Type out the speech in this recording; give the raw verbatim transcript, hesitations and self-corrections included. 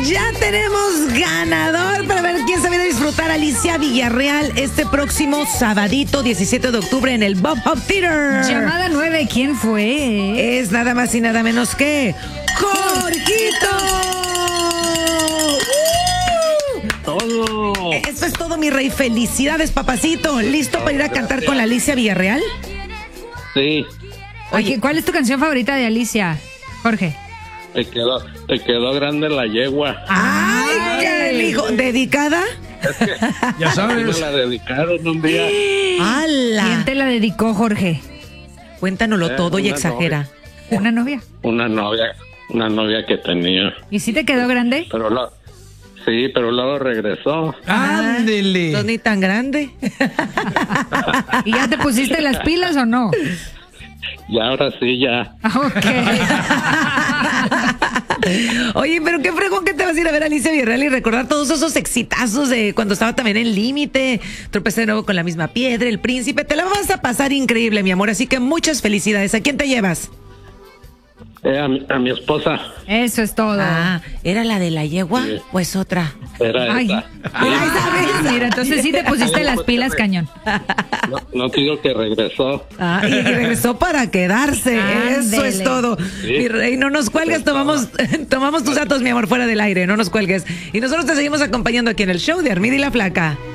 Ya tenemos ganador para ver quién se viene a disfrutar. Alicia Villarreal este próximo sabadito diecisiete de octubre en el Bob Hope Theater. Llamada nueve, ¿quién fue? Es nada más y nada menos que Jorgito. Todo. Eso es todo, mi rey. Felicidades, papacito. ¿Listo para ir a cantar con la Alicia Villarreal? Sí. Oye, ¿cuál es tu canción favorita de Alicia, Jorge? Te quedó, te quedó grande la yegua. ¡Ay, qué hijo! ¿Dedicada? Ya sabes. Me la dedicaron un día. ¡Hala! ¿Quién te la dedicó, Jorge? Cuéntanoslo Eh, todo y una exagera. ¿Una novia? Una novia, una novia que tenía. ¿Y si te quedó grande? Pero lo, sí, pero luego regresó. Ándele. No es ni tan grande. ¿Y ya te pusiste las pilas o no? Y ahora sí ya. Ok. Oye, pero qué fregón que te vas a ir a ver a Alicia Villarreal y recordar todos esos exitazos de cuando estaba también en Límite, Tropecé de nuevo con la misma piedra, El Príncipe. Te la vas a pasar increíble, mi amor. Así que muchas felicidades. ¿A quién te llevas? Eh, a, mi, a mi esposa. Eso es todo. Ah, ¿era la de la yegua Sí. o es otra? Era Ay, esa. ay, ¿sabes? Mira, entonces sí te pusiste las pilas, cañón. No, no te digo que regresó. Ah, y regresó para quedarse. Eso Ándele. es todo. Sí. Mi rey, no nos cuelgues, tomamos, tomamos tus datos, mi amor, fuera del aire, no nos cuelgues. Y nosotros te seguimos acompañando aquí en el show de Armida y la Flaca.